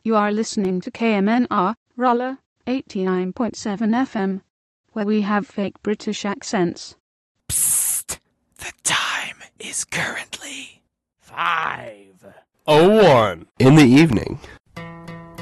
You are listening to KMNR, Rolla, 89.7 FM, where we have fake British accents. Psst! The time is currently 5:01 in the evening.